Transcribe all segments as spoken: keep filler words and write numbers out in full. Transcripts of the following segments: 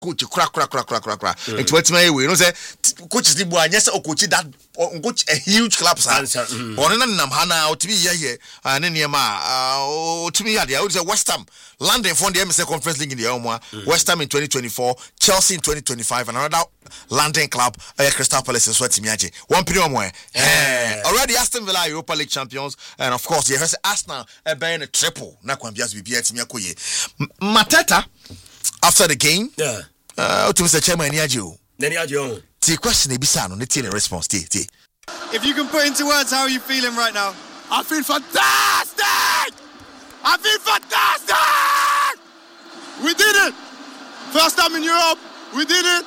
coach crack crack crack crack crack it what me we you know say coach is the boy yes o coach that coach a huge club sir on na nam ha na o tibi ye ye na niema o tibi ya dia o say West Ham London for the M S C Conference League in the Elmo West Ham in twenty twenty-four Chelsea in twenty twenty-five and another London club uh, Crystal Palace in Swati Miaje one premium one eh already Aston Villa Europa League champions and of course yes Arsenal uh, buying a triple na kwambias bi bia timi akoye Mateta after the game yeah uh to Mister Chairman Niaje Niaje on the question ebisa no ne response t t if you can put into words how are you feeling right now. I feel fantastic. I feel fantastic. We did it. First time in Europe. We did it.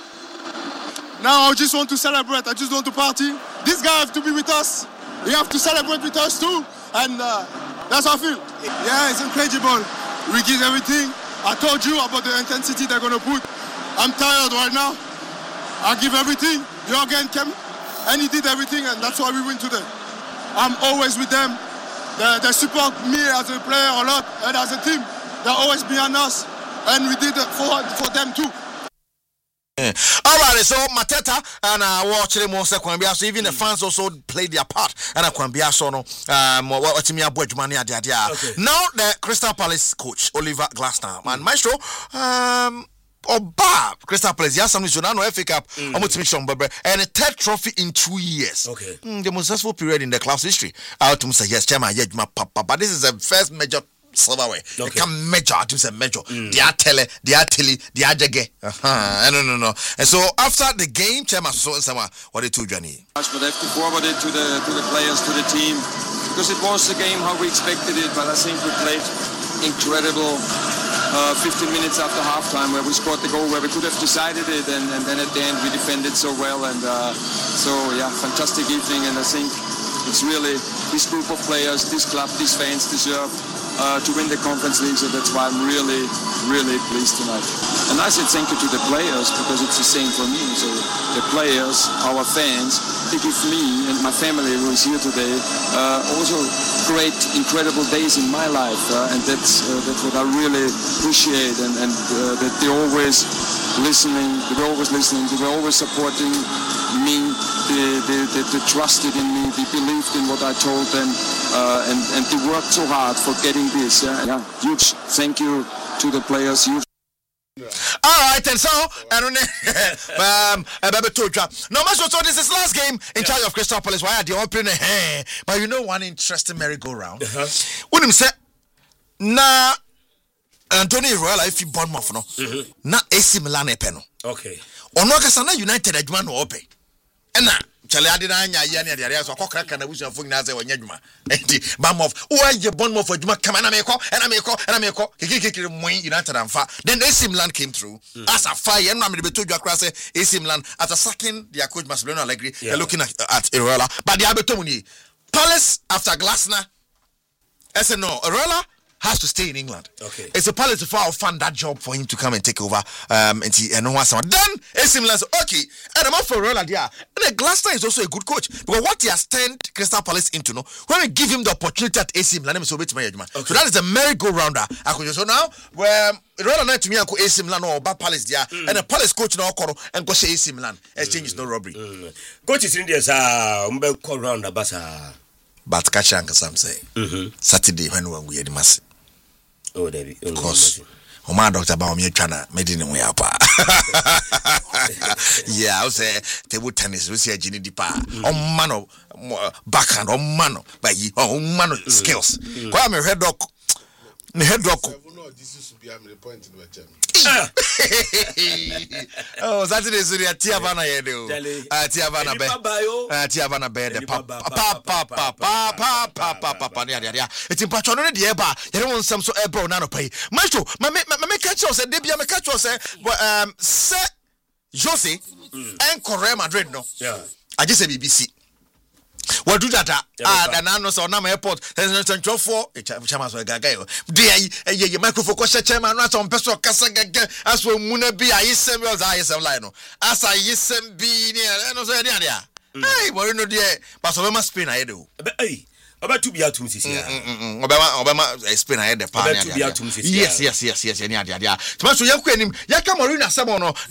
Now I just want to celebrate. I just want to party. This guy have to be with us. He have to celebrate with us too. And uh, that's how I feel. Yeah, it's incredible. We give everything. I told you about the intensity they're going to put. I'm tired right now. I give everything. Jürgen came and he did everything, and that's why we win today. I'm always with them. They, they support me as a player a lot, and as a team, they're always behind us. And we did it for, for them too. Yeah. All right, so Mateta and uh, watching more second, so even the fans also played their part. And I can be so no, um, what me about money at the now the Crystal Palace coach Oliver Glasner, man, Maestro, um. Oba Crystal Palace yes something so now no F A Cup almost mission and a third trophy in two years. Okay. Mm, the most successful period in the club's history. Out to say yes, chairman, yeah, papa, but this is the first major silverware. Okay. They can measure, to say measure. They are tele, they are telly, they are jagge. Uh-huh. No, no, no. And so after the game, chairman, so someone what they told Johnny. But I have to forward it to the to the players, to the team, because it was the game how we expected it. But I think we played incredible. Uh, fifteen minutes after halftime where we scored the goal where we could have decided it and, and then at the end we defended so well and uh, so yeah, fantastic evening and I think it's really this group of players, this club, these fans deserve uh, to win the Conference League, so that's why I'm really, really pleased tonight. And I said thank you to the players because it's the same for me. So the players, our fans, they give me and my family who is here today uh, also great, incredible days in my life, uh, and that's uh, that's what I really appreciate, and, and uh, that they're always listening, they're always listening, they're always supporting me, they, they, they, they trusted in me, they believed in what I told them, uh, and, and they worked so hard for getting this. Yeah, yeah. Huge thank you to the players. Huge. All right, and so I don't know. Um, no, so, so this is last game in yeah. charge of Crystal Palace. Why are they opening? But you know one interesting merry-go-round. Uh-huh. When him say, na Anthony Royal, if you born off no, mm-hmm. na A C Milan epeno. Okay. Ono kasana United adwuma no ope. Ena chale ade na anya ya ne ade so akokra kana busu afo nyina ze wanya adwuma. Enti Bournemouth, o aye Bournemouth adwuma kama na meko, ena meko, ena meko. Kekekekere moin United amfa. Then A C Milan came through. Mm. As a fire, no me be told you across A C Milan after sacking their coach Mascherano Allegri, yeah. They're looking at at Areola. But the Abetomuni Palace after Glasner. I said no, Areola has to stay in England. Okay. It's a Palace to fund that job for him to come and take over. Um, and he and no one someone. Then A C Milan said, okay, and I'm up for Roland there. And the Glasner is also a good coach because what he has turned Crystal Palace into, no, when we give him the opportunity at A C Milan, so okay. So that is a merry-go-rounder. So now, where Roland and to me, I go A C Milan or Bad Palace there, mm. and the Palace coach now call and go say A C Milan. Exchange is no robbery. Mm. Coach is in there, sir. Umbe call round the basa. But catch and some say Saturday when we had the mass. Oh, David. Of course. Oh, my doctor about me trying to make it way up. Yeah, I was a table tennis. We see a Ginny Depa. Oh, man, backhand. Oh, man, by you. Oh, man, skills. Quite a head dog. Head dog. This is to be the point in the gym. Oh, Saturday is the Tiavana Yedo. Tiavana Bay. Tiavana Bay. Papa, papa, papa, papa, papa, papa. It's in Patrona de Eba. You don't want some so ebro nano pay. Maestro, my my catch us, Debia, my catch us, um, Sir Jose and Correa Madrid. No, yeah, I just say B B C. What do that? Ah, the nanos or Nam Airport. There's no twelve for a chamas or Gagayo. Dear, your microphone question chairman, not on Peso Casagaga, as well Munabi, I is some as I is a lino. As I is some be near, and also an area. Hey, what you know, dear, but so must spin I do. Hey, about to be out to see. Obama, Obama, spin I had the party. Yes, yes, yes, yes, yes, and yada. So much to Yakin, Yakamorina Samono.